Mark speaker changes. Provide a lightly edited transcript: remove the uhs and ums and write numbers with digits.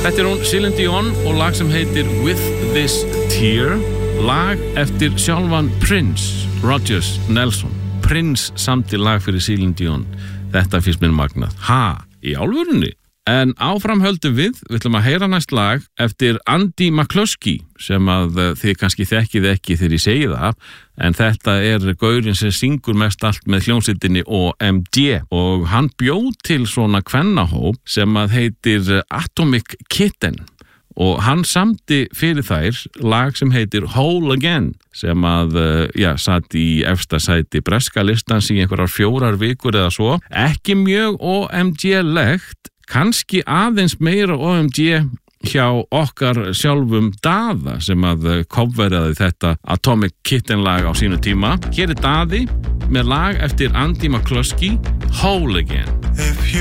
Speaker 1: Þetta hún Celine Dion og lag sem heitir With This Tear, lag eftir sjálfan Prince Rogers Nelson. Prince samti lag fyrir Celine Dion. Þetta finnst mér magnað. Í alvörunni? En áfram höldum við ætlum að heyra næst lag eftir Andy McCluskey sem að þið kannski þekkið ekki þegar ég segi það, en þetta gaurinn sem syngur mest allt með hljómsveitinni OMG og hann bjó til svona kvennahóp sem að heitir Atomic Kitten og hann samdi fyrir þær lag sem heitir Whole Again sem að, satt í efsta sæti breska listans í einhverjar 4 vikur eða svo, ekki mjög OMG-legt, kannski aðeins meira OMG hjá okkar sjálfum Daða sem að coverraði þetta Atomic Kitten lag á sínu tíma. Hér Daði með lag eftir Andy McCluskey, Whole Again.
Speaker 2: If you